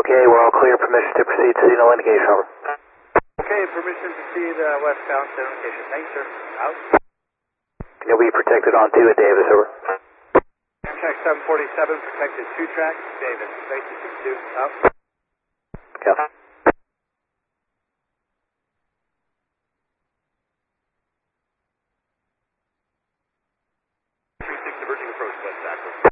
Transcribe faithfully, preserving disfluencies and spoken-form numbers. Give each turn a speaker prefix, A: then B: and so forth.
A: Okay, we're all clear. Permission to proceed to signal indication, over.
B: Okay, permission to proceed uh, westbound, signal indication. Thanks, sir. Out.
A: You'll be protected on two at Davis, over.
B: Track seven forty-seven, protected two track, Davis. Basic six two, out.
A: Okay.
B: three six diverging approach, west backwards.